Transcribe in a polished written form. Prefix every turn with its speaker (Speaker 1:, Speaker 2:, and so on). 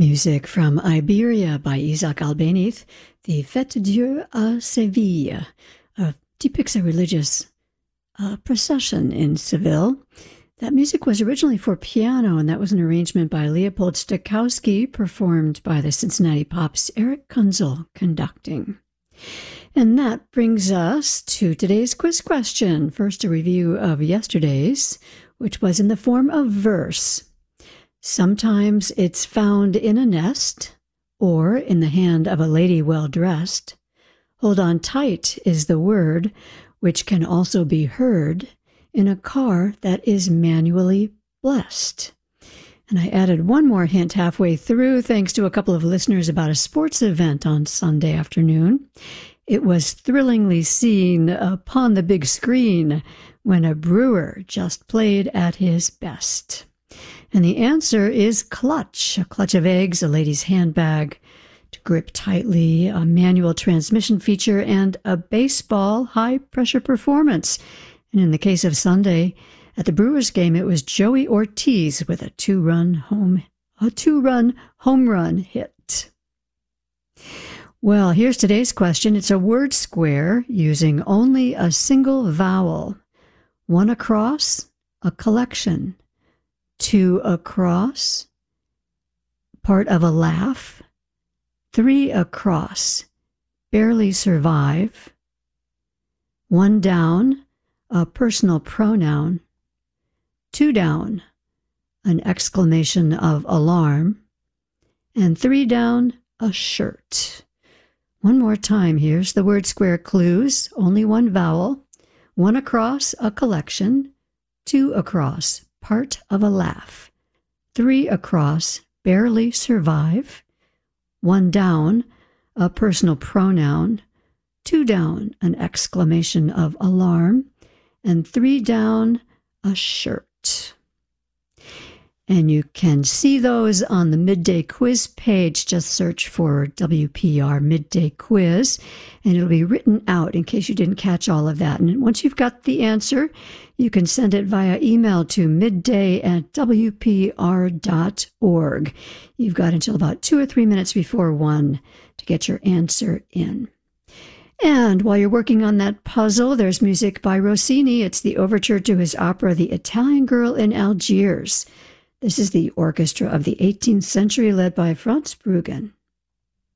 Speaker 1: Music from Iberia by Isaac Albéniz, the Fête Dieu à Séville, depicts a religious procession in Seville. That music was originally for piano, and that was an arrangement by Leopold Stokowski, performed by the Cincinnati Pop's Eric Kunzel conducting. And that brings us to today's quiz question. First, a review of yesterday's, which was in the form of verse. Sometimes it's found in a nest or in the hand of a lady well dressed. Hold on tight is the word, which can also be heard in a car that is manually blessed. And I added one more hint halfway through, thanks to a couple of listeners about a sports event on Sunday afternoon. It was thrillingly seen upon the big screen when a brewer just played at his best. And the answer is clutch, a clutch of eggs, a lady's handbag to grip tightly, a manual transmission feature, and a baseball high-pressure performance. And in the case of Sunday, at the Brewers game, it was Joey Ortiz with a two-run home run hit. Well, here's today's question. It's a word square using only a single vowel. One across, a collection. Two across, part of a laugh. Three across, barely survive. One down, a personal pronoun. Two down, an exclamation of alarm. And three down, a shirt. One more time, here's the word square clues. Only one vowel. One across, a collection. Two across, part of a laugh. Three across, barely survive. One down, a personal pronoun. Two down, an exclamation of alarm. And three down, a shirt. And you can see those on the Midday Quiz page. Just search for WPR Midday Quiz, and it'll be written out in case you didn't catch all of that. And once you've got the answer, you can send it via email to midday@wpr.org. You've got until about 2 or 3 minutes before 1 to get your answer in. And while you're working on that puzzle, there's music by Rossini. It's the overture to his opera, The Italian Girl in Algiers. This is the orchestra of the 18th century led by Franz Bruggen.